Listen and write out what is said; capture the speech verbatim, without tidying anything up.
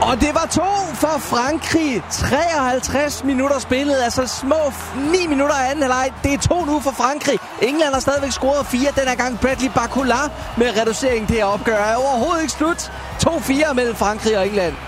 Og det var to for Frankrig. treoghalvtreds minutter spillet, altså små ni minutter af anden halvleg. Det er to nu for Frankrig. England har stadigvæk scoret fire. Den her gang Bradley Barcola med reducering til at opgøre. Er overhovedet ikke slut. to fire mellem Frankrig og England.